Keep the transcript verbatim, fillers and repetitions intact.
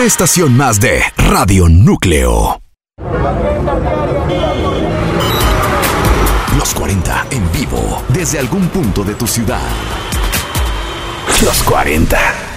Una estación más de Radio Núcleo. Los cuarenta en vivo desde algún punto de tu ciudad. Los cuarenta.